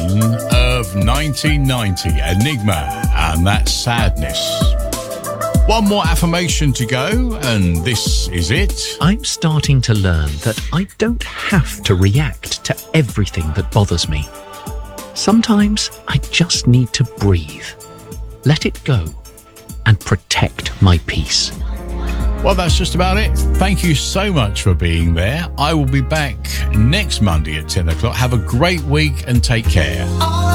of 1990, Enigma, and that's Sadness. One more affirmation to go, and this is it. I'm starting to learn that I don't have to react to everything that bothers me. Sometimes I just need to breathe, let it go, and protect my peace. Well, that's just about it. Thank you so much for being there. I will be back next Monday at 10 o'clock. Have a great week and take care.